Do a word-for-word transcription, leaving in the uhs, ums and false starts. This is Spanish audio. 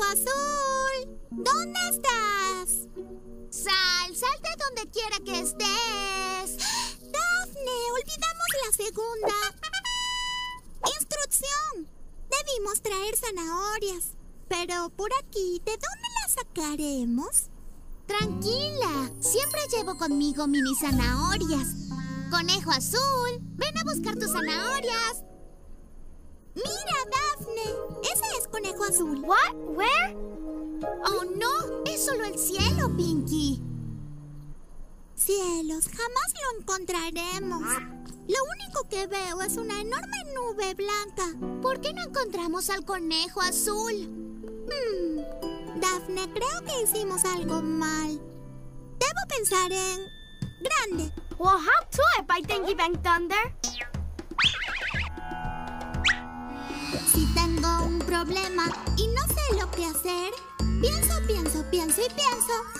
azul! ¿Dónde estás? Sal, sal de donde quiera que estés. ¡Dafne! Olvidamos la segunda. Instrucción. Debimos traer zanahorias. Pero por aquí, ¿de dónde las sacaremos? Tranquila. Siempre llevo conmigo mini zanahorias. Conejo azul, ven a buscar tus zanahorias. Mira, Dafne. Ese es Conejo Azul. What? Where? Oh, no. Es solo el cielo, Pinky. Cielos, jamás lo encontraremos. Lo único que veo es una enorme nube blanca. ¿Por qué no encontramos al Conejo Azul? Hmm. Dafne, creo que hicimos algo mal. Debo pensar en... grande. Well, how to it by Dingy Bang Thunder? Si tengo un problema y no sé lo que hacer, pienso, pienso, pienso y pienso.